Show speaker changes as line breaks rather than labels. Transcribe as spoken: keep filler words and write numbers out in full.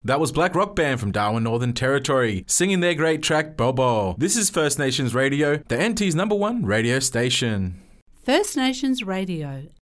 That was Black Rock Band from Darwin, Northern Territory, singing their great track, Bobo. This is First Nations Radio, the N T's number one radio station.
First Nations Radio,